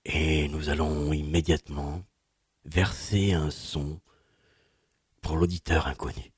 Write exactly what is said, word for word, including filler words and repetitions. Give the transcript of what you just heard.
Et nous allons immédiatement verser un son pour l'auditeur inconnu.